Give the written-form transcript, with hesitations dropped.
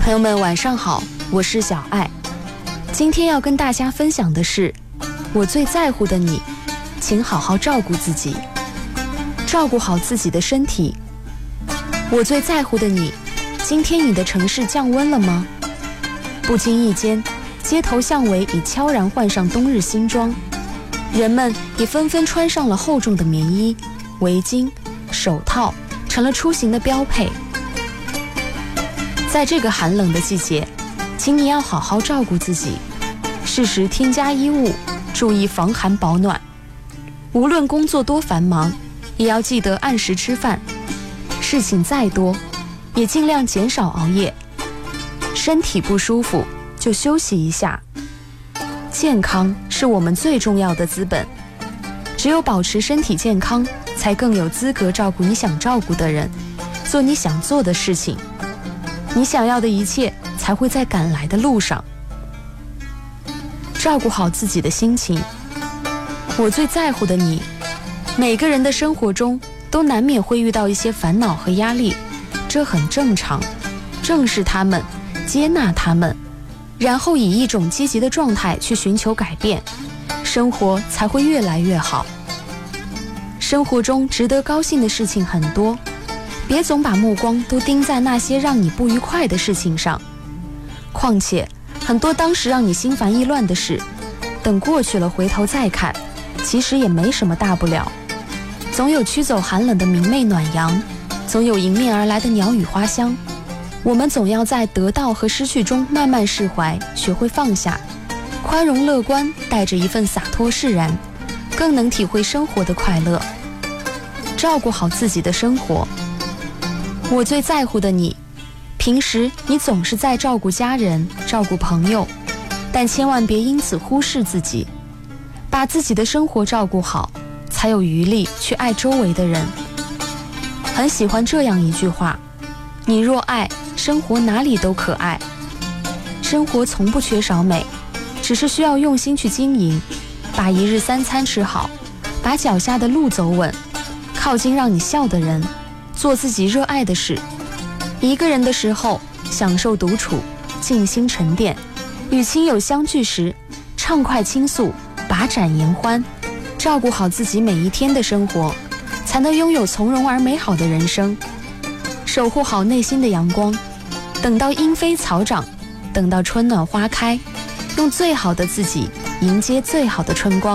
朋友们晚上好，我是小爱。今天要跟大家分享的是，我最在乎的你，请好好照顾自己，照顾好自己的身体。我最在乎的你，今天你的城市降温了吗？不经意间，街头巷尾已悄然换上冬日新装，人们也纷纷穿上了厚重的棉衣、围巾、手套，成了出行的标配。在这个寒冷的季节，请你要好好照顾自己，适时添加衣物，注意防寒保暖。无论工作多繁忙，也要记得按时吃饭。事情再多，也尽量减少熬夜。身体不舒服就休息一下。健康是我们最重要的资本，只有保持身体健康，才更有资格照顾你想照顾的人，做你想做的事情。你想要的一切才会在赶来的路上。照顾好自己的心情。我最在乎的你，每个人的生活中都难免会遇到一些烦恼和压力，这很正常。正视他们，接纳他们，然后以一种积极的状态去寻求改变，生活才会越来越好。生活中值得高兴的事情很多，别总把目光都盯在那些让你不愉快的事情上。况且很多当时让你心烦意乱的事，等过去了回头再看，其实也没什么大不了。总有驱走寒冷的明媚暖阳，总有迎面而来的鸟语花香。我们总要在得到和失去中慢慢释怀，学会放下，宽容乐观，带着一份洒脱释然，更能体会生活的快乐。照顾好自己的生活。我最在乎的你，平时你总是在照顾家人，照顾朋友，但千万别因此忽视自己，把自己的生活照顾好，才有余力去爱周围的人。很喜欢这样一句话，你若爱，生活哪里都可爱。生活从不缺少美，只是需要用心去经营，把一日三餐吃好，把脚下的路走稳，靠近让你笑的人，做自己热爱的事。一个人的时候，享受独处，静心沉淀；与亲友相聚时，畅快倾诉，把盏言欢。照顾好自己每一天的生活，才能拥有从容而美好的人生。守护好内心的阳光，等到莺飞草长，等到春暖花开，用最好的自己迎接最好的春光。